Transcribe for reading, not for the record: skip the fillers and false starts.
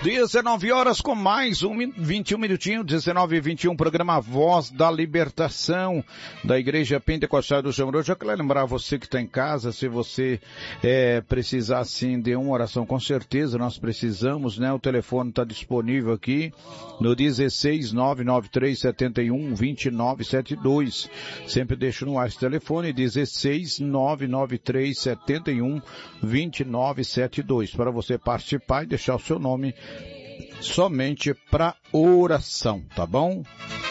19 horas com mais 21 minutinhos, 19h21, programa Voz da Libertação da Igreja Pentecostal do Senhor. Eu já quero lembrar você que está em casa, se você precisar assim de uma oração, com certeza nós precisamos, né? O telefone está disponível aqui no 16993712972. Sempre deixo no ar esse telefone, 16993712972, para você participar e deixar o seu nome somente para oração, tá bom?